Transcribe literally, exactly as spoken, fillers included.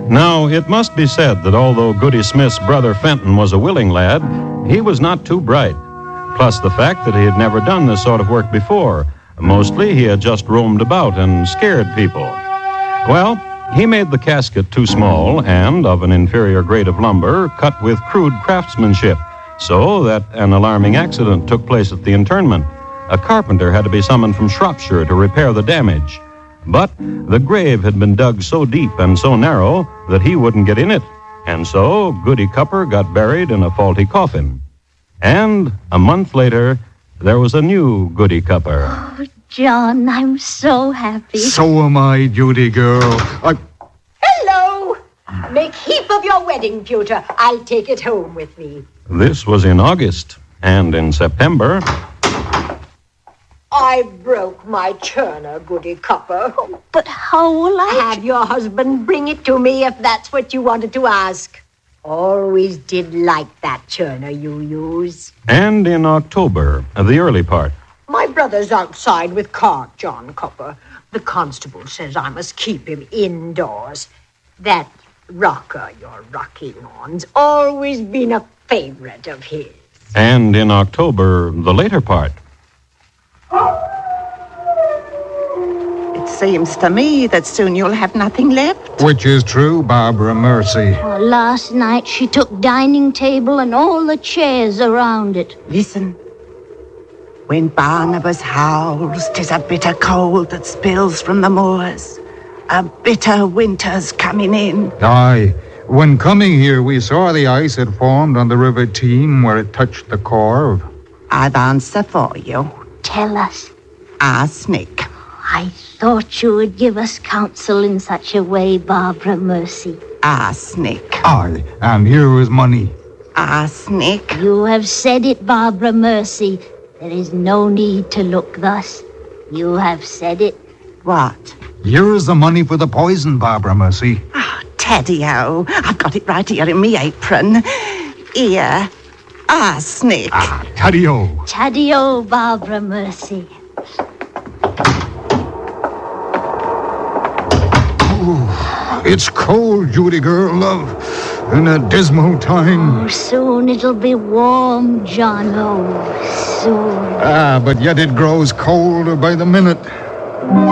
Now, it must be said that although Goody Smith's brother Fenton was a willing lad, he was not too bright. Plus the fact that he had never done this sort of work before. Mostly he had just roamed about and scared people. Well, he made the casket too small and of an inferior grade of lumber cut with crude craftsmanship, so that an alarming accident took place at the interment. A carpenter had to be summoned from Shropshire to repair the damage. But the grave had been dug so deep and so narrow that he wouldn't get in it. And so Goody Cupper got buried in a faulty coffin. And a month later, there was a new Goody Cupper. Oh, John, I'm so happy. So am I, Judy girl. I... Hello! Make heap of your wedding pewter. I'll take it home with me. This was in August, and in September... I broke my churner, Goody Cupper. Oh, but how will I... Have your husband bring it to me if that's what you wanted to ask. Always did like that churner you use. And in October, the early part. My brother's outside with cart, John Cupper. The constable says I must keep him indoors. That rocker you're rocking on's always been a favorite of his. And in October, the later part. It seems to me that soon you'll have nothing left. Which is true, Barbara Mercy. Well, last night she took dining table and all the chairs around it. Listen. When Barnabas howls, 'tis a bitter cold that spills from the moors. A bitter winter's coming in. Aye. When coming here, we saw the ice had formed on the River Team where it touched the Corve. I've answer for you. Tell us. Arsenic. I thought you would give us counsel in such a way, Barbara Mercy. Arsenic. Aye, and here is money. Arsenic. You have said it, Barbara Mercy. There is no need to look thus. You have said it. What? Here is the money for the poison, Barbara Mercy. Oh, Teddy-o. I've got it right here in me apron. Here. Arsenic. Ah, Taddy-o. Taddy-o, Barbara Mercy. It's cold, Judy girl, love, in a dismal time. Oh, soon it'll be warm, John. Oh, soon. Ah, but yet it grows colder by the minute.